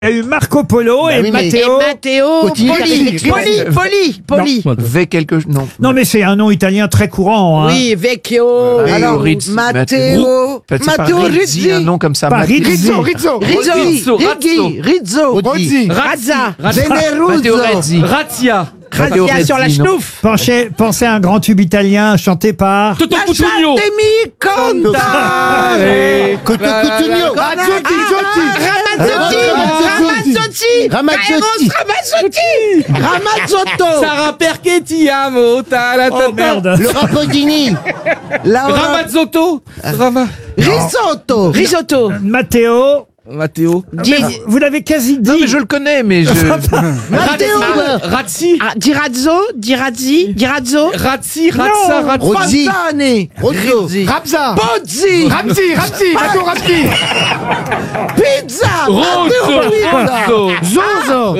Il y a eu Marco Polo et Matteo. Poli. Non. Non, mais c'est un nom italien très courant. Hein. Oui, Vecchio. Alors, Matteo Rizzi, un nom comme ça. Pas Rizzi. Rizzo. Razza. Rizzi. Razia sur la Rizzi, non. schnouf. Pensez à un grand tube italien chanté par... Toto Cutugno. Ramazzotto. Sarah Perchetti, amo. Oh merde. Le Rapodini. Ramazzotto. Risotto. Matteo. Vous l'avez quasi dit. Non, mais je le connais, mais je... Razzi. Dirazzi. Razzi. Razza. Rozzi. Rabza. Pozzi. Ramzi. Pizza. Rosso. Zozo.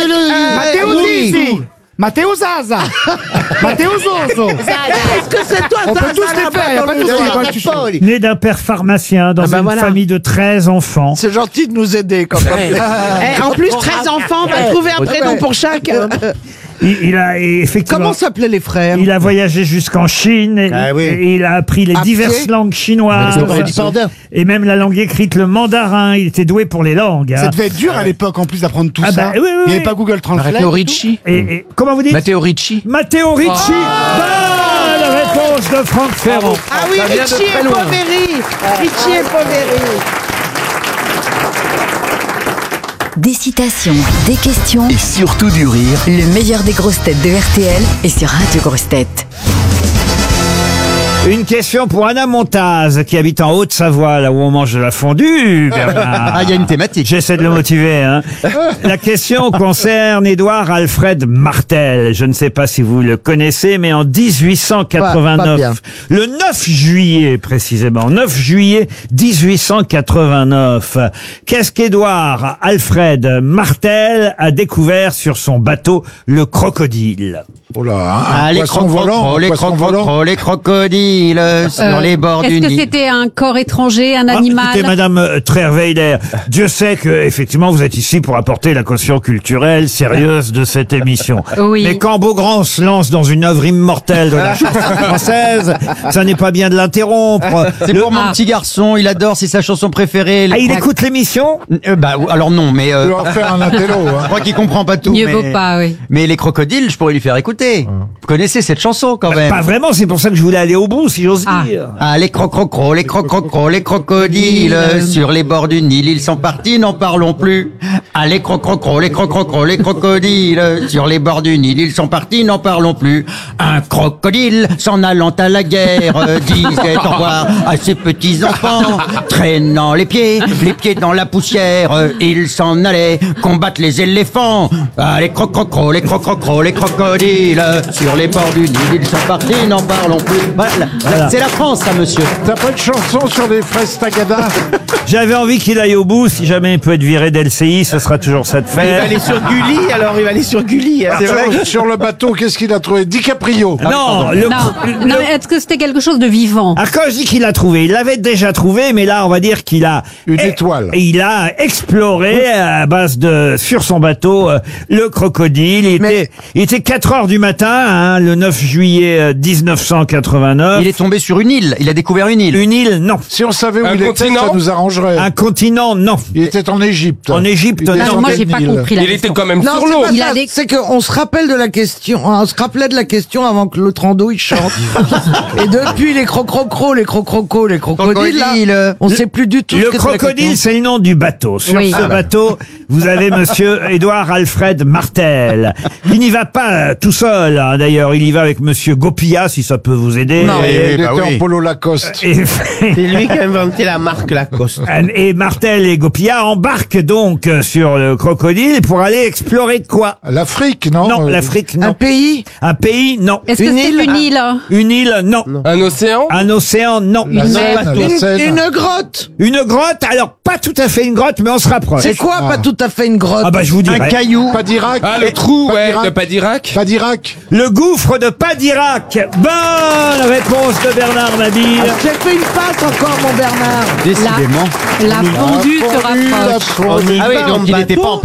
Matteo Zaza. Matteo Zozo. Est-ce que c'est toi, On peut tous les faire. Né d'un père pharmacien dans une famille de 13 enfants. C'est gentil de nous aider quand même. En plus, 13 enfants, on va trouver un prénom pour chaque. Il a effectivement... Comment s'appelaient les frères? Il a voyagé jusqu'en Chine et il a appris les diverses langues chinoises et même la langue écrite, le mandarin. Il était doué pour les langues. Ça devait être dur à l'époque en plus d'apprendre tout Ah ça. bah, oui. Il n'y avait pas Google Translate. Matteo Ricci. Et comment vous dites? Matteo Ricci. Matteo Ricci. Bonne réponse de Franck Ferrand. Ah oui, Ça vient de Ricci très et loin. Poveri. Des citations, des questions, Et surtout du rire. le meilleur des grosses têtes de RTL est sur Radio Grosses Têtes. Une question pour Anna Montaz, qui habite en Haute-Savoie, là où on mange de la fondue, Bernard. Il y a une thématique. J'essaie de le motiver. Hein. La question concerne Édouard Alfred Martel. Je ne sais pas si vous le connaissez, mais en 1889, le 9 juillet précisément, 9 juillet 1889, qu'est-ce qu'Édouard Alfred Martel a découvert sur son bateau, le Crocodile? Oh là, les crocodiles sur les bords du Est-ce que Nil. c'était un corps étranger, un animal? Écoutez, Madame Trerweiler, Dieu sait que effectivement vous êtes ici pour apporter la caution culturelle sérieuse de cette émission. Oui. Mais quand Beaugrand se lance dans une œuvre immortelle de la chanson française, ça n'est pas bien de l'interrompre. C'est pour mon petit garçon, il adore, c'est sa chanson préférée. Ah, il écoute l'émission? Alors non, mais on va faire un intello. je crois qu'il comprend pas tout. Mieux mais... vaut pas, oui. Mais les crocodiles, je pourrais lui faire écouter. Vous connaissez cette chanson quand même? Pas vraiment, c'est pour ça que je voulais aller au bout, si j'ose dire. Ah, les les crocodiles sur les bords du Nil, ils sont partis, n'en parlons plus. Ah, les crocodiles sur les bords du Nil, ils sont partis, n'en parlons plus. Un crocodile s'en allant à la guerre disait au revoir à ses petits enfants, traînant les pieds dans la poussière, il s'en allait combattre les éléphants. Ah, les crocodiles sur les bords du Nil, ils sont partis, n'en parlons plus. Voilà. C'est la France, ça, monsieur. T'as pas de chanson sur les fraises Tagada? J'avais envie qu'il aille au bout, si jamais il peut être viré d'LCI, ce sera toujours ça de Il va faire. aller sur Gulli, alors il va aller sur Gulli. C'est vrai. Sur le bateau, qu'est-ce qu'il a trouvé? DiCaprio. Non, Non, mais est-ce que c'était quelque chose de vivant? Ah, quand je dis qu'il a trouvé, il l'avait déjà trouvé, mais là, on va dire qu'il a... Une étoile. Il a exploré à base de... sur son bateau, le crocodile. Il était 4 heures du matin, hein, le 9 juillet 1989. Il est tombé sur une île, il a découvert une île. Une île, non. Si on savait où Un il était, continent? ça nous arrangerait. Un continent, non. Il était en Égypte. En Égypte, Il était non. sur Moi, quelle j'ai pas île? compris la Il était question. quand même Non, sur l'eau. c'est Il pas a ça. des- C'est qu'on se rappelle de la question. On se rappelait de la question avant que l'autre rando il chante. Et depuis les crocodiles, là, on sait plus du tout. Le ce que c'est la crocodile, question. c'est le nom du bateau. Sur Oui. ce bateau, vous avez monsieur Édouard Alfred Martel. Il n'y va pas tout seul, hein, d'ailleurs. Il y va avec monsieur Gopilla, si ça peut vous aider. Non. Il était en polo Lacoste. C'est lui qui a inventé la marque Lacoste. Et Martel et Gopilla embarquent donc sur le crocodile pour aller explorer quoi? L'Afrique, non? Non, l'Afrique, non. Un pays. Un pays, non. Est-ce que Une c'est île? une île? Une île, non. Un océan? Un océan, non. La Seine, la Une, Seine. une grotte. Une grotte, alors pas tout à fait une grotte, mais on se rapproche. C'est quoi pas tout à fait une grotte? Ah bah je vous Un dirai. caillou. Pas d'Irak. Ah, le trou, Pas ouais, d'Irak. de pas d'Irak. Pas d'Irak. Padirac. Le gouffre de Padirac. Bonne réponse de Bernard Mabille. J'ai fait une passe encore, mon Bernard. Décidément. La fondue se rapproche. Ah oui, donc il n'était pas en